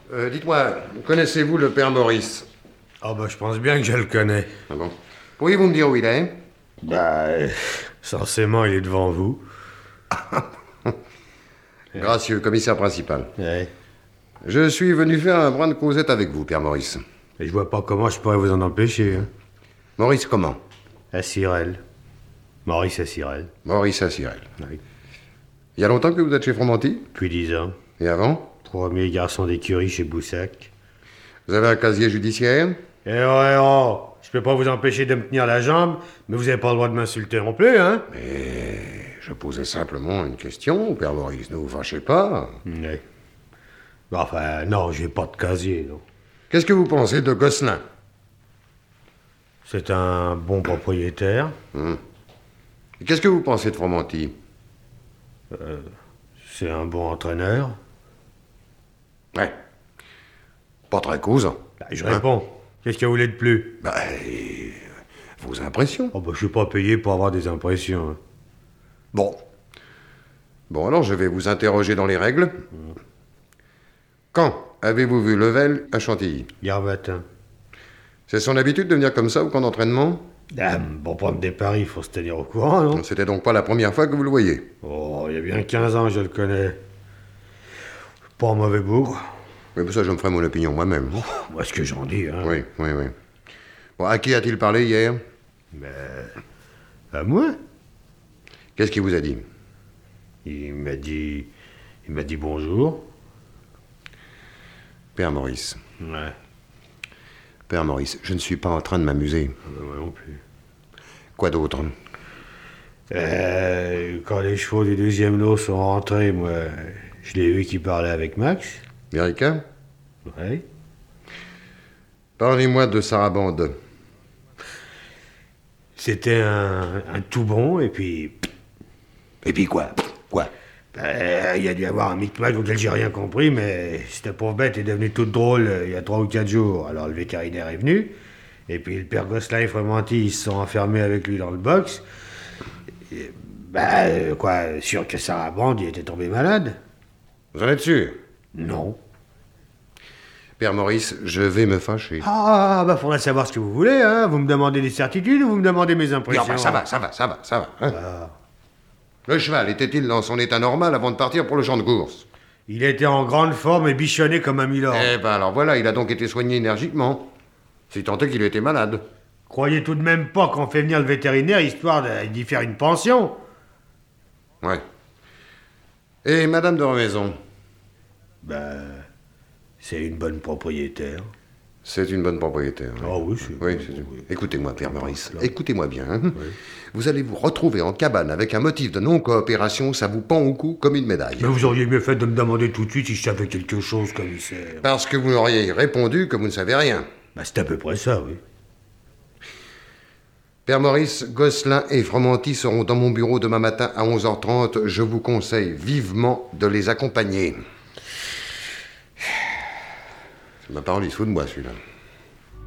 Dites-moi, connaissez-vous le père Maurice? Ah bah je pense bien que je le connais. Ah bon? Pourriez-vous me dire où il est? Censément il est devant vous. Gracieux, commissaire principal. Ouais. Je suis venu faire un brin de causette avec vous, père Maurice. Et je vois pas comment je pourrais vous en empêcher. Hein. Maurice comment? À Sirel. Maurice à Sirel. Maurice Assirel. Oui. Il y a longtemps que vous êtes chez Fromenty? Depuis 10 ans. Et avant? Premier garçon d'écurie chez Boussac. Vous avez un casier judiciaire? Eh ouais, oh, je peux pas vous empêcher de me tenir la jambe, mais vous avez pas le droit de m'insulter non plus, hein? Mais je posais simplement une question, père Maurice. Ne vous fâchez pas. Ouais. Enfin, non, j'ai pas de casier, non. Qu'est-ce que vous pensez de Gosselin? C'est un bon propriétaire. Et qu'est-ce que vous pensez de Fromenty? C'est un bon entraîneur. Ouais. Pas très causant. Je réponds. Qu'est-ce que vous voulez de plus? Vos impressions. Oh bah, je suis pas payé pour avoir des impressions. Hein. Bon. Bon, alors je vais vous interroger dans les règles. Quand avez-vous vu Level à Chantilly? Hier matin. C'est son habitude de venir comme ça au camp d'entraînement? Pour prendre des paris, il faut se tenir au courant, non? C'était donc pas la première fois que vous le voyez? Oh, il y a bien 15 ans, je le connais. Pas un mauvais bourg. Oui, mais ça, je me ferai mon opinion moi-même. Moi, ce que j'en dis, hein. Oui. Bon, à qui a-t-il parlé hier? À moi? Qu'est-ce qu'il vous a dit? Il m'a dit bonjour. Père Maurice. Ouais. Père Maurice, je ne suis pas en train de m'amuser. Moi non plus. Quoi d'autre? Quand les chevaux du deuxième lot sont rentrés, moi, je l'ai vu qui parlait avec Max. Méricain? Ouais. Parlez-moi de Sarabande. C'était un tout bon, et puis... Et puis quoi? Quoi? Il y a dû y avoir un micmac auquel j'ai rien compris, mais cette pauvre bête est devenue toute drôle il y a 3 ou 4 jours. Alors le vétérinaire est venu, et puis le père Gosselin et Fromenty, ils se sont enfermés avec lui dans le box. Et, sûr que Sarabande, il était tombé malade. Vous en êtes sûr? Non. Père Maurice, je vais me fâcher. Faudrait savoir ce que vous voulez, hein. Vous me demandez des certitudes ou vous me demandez mes impressions? Non, ça va. Hein. Le cheval était-il dans son état normal avant de partir pour le champ de course? Il était en grande forme et bichonné comme un milord. Eh ben alors voilà, il a donc été soigné énergiquement. Si tant est qu'il était malade. Croyez tout de même pas qu'on fait venir le vétérinaire histoire d'y faire une pension? Ouais. Et Madame de Remaison? C'est une bonne propriétaire. C'est une bonne propriétaire. Ah oui, c'est... Oui. Écoutez-moi, Père Maurice, écoutez-moi bien. Hein. Oui. Vous allez vous retrouver en cabane avec un motif de non-coopération, ça vous pend au cou comme une médaille. Mais vous auriez mieux fait de me demander tout de suite si je savais quelque chose, commissaire. Parce que vous auriez répondu que vous ne savez rien. C'est à peu près ça, oui. Père Maurice, Gosselin et Fromenty seront dans mon bureau demain matin à 11h30. Je vous conseille vivement de les accompagner. Ma parole, il se fout de moi, celui-là.